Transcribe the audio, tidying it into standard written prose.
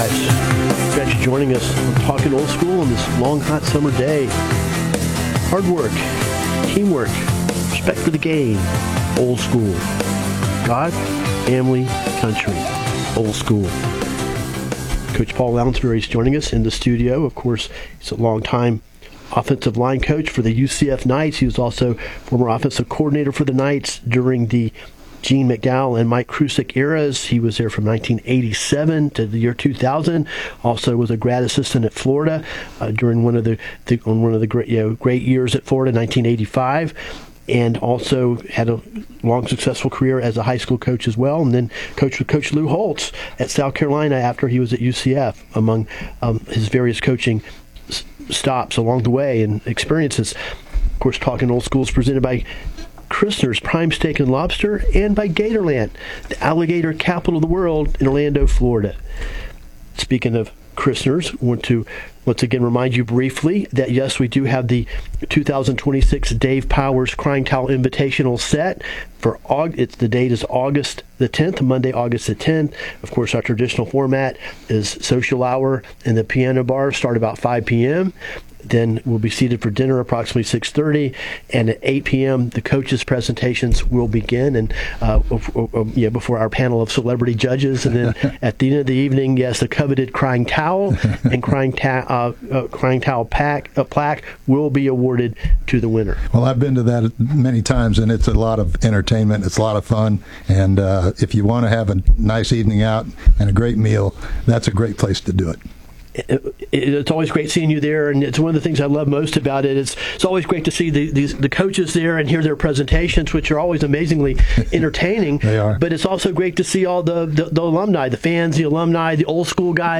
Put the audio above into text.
guys. Glad you're joining us on Talking Old School on this long, hot summer day. Hard work, teamwork, respect for the game, old school. God, family, country, old school. Coach Paul Lounsbury is joining us in the studio. Of course, he's a longtime offensive line coach for the UCF Knights. He was also former offensive coordinator for the Knights during the Gene McDowell and Mike Krusick eras. He was there from 1987 to the year 2000. Also was a grad assistant at Florida during one of the great years at Florida, 1985. And also had a long, successful career as a high school coach as well, and then coached with Coach Lou Holtz at South Carolina after he was at UCF, among his various coaching stops along the way and experiences. Of course, Talking Old School is presented by Christner's Prime Steak and Lobster and by Gatorland, the alligator capital of the world in Orlando, Florida. Speaking of Christner's, I want to once again remind you briefly that yes, we do have the 2026 Dave Powers Crying Towel Invitational set for August. The date is August the 10th, Monday, August the 10th. Of course, our traditional format is social hour in the piano bar, start about 5 p.m. Then we'll be seated for dinner approximately 6:30, and at 8 p.m. the coaches' presentations will begin, and before our panel of celebrity judges, and then at the end of the evening, yes, the coveted Crying Towel and Crying Towel plaque will be awarded to the winner. Well, I've been to that many times, and it's a lot of entertainment. It's a lot of fun, and if you want to have a nice evening out and a great meal, that's a great place to do it. It's always great seeing you there, and it's one of the things I love most about it. It's always great to see the coaches there and hear their presentations, which are always amazingly entertaining. They are. But it's also great to see all the alumni, the fans, the alumni, the old school guys.